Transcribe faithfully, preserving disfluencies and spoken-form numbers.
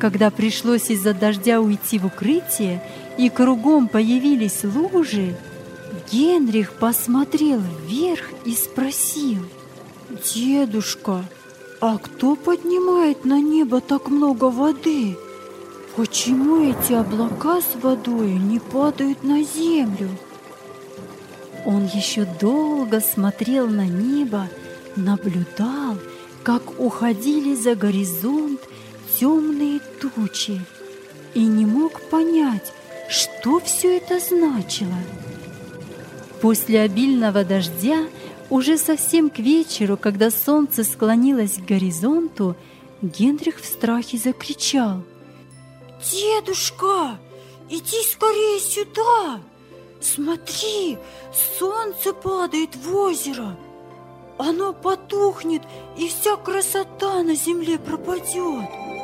когда пришлось из-за дождя уйти в укрытие и кругом появились лужи, Генрих посмотрел вверх и спросил: «Дедушка, а кто поднимает на небо так много воды? Почему эти облака с водой не падают на землю?» Он еще долго смотрел на небо, наблюдал, как уходили за горизонт темные тучи, и не мог понять, что все это значило. После обильного дождя, уже совсем к вечеру, когда солнце склонилось к горизонту, Генрих в страхе закричал: «Дедушка, иди скорее сюда! Смотри, солнце падает в озеро! Оно потухнет, и вся красота на земле пропадет!»